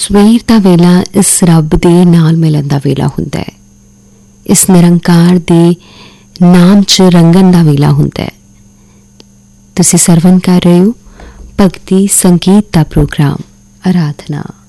ਸਵੇਰ ਦਾ ਵੇਲਾ ਇਸ ਰੱਬ ਦੇ ਨਾਲ ਮਿਲਣ ਦਾ ਵੇਲਾ ਹੁੰਦਾ ਹੈ, ਇਸ ਨਿਰੰਕਾਰ ਦੇ ਨਾਮ 'ਚ ਰੰਗਣ ਦਾ ਵੇਲਾ ਹੁੰਦਾ ਹੈ। ਤੁਸੀਂ ਸਰਵਨ ਕਰ ਰਹੇ ਹੋ ਭਗਤੀ ਸੰਗੀਤ ਦਾ ਪ੍ਰੋਗਰਾਮ ਅਰਾਧਨਾ।